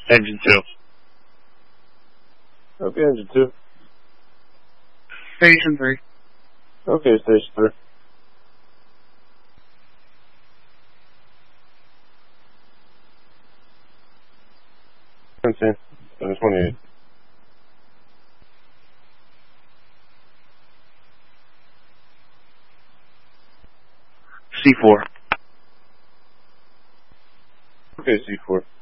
Engine 2. Okay, engine 2. Station 3. Okay, station 3. Consent. 728. C4. Okay, C4.